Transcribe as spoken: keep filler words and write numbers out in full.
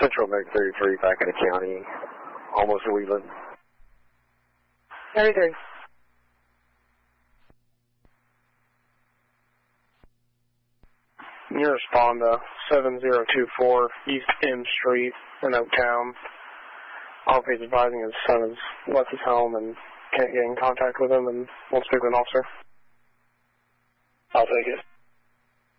Central Meg thirty-three back in the county, almost Wheeling. thirty-three. You respond to seven zero two four East M Street in Oaktown. All he's advising his son has left his home and can't get in contact with him and won't speak with an officer. I'll take it.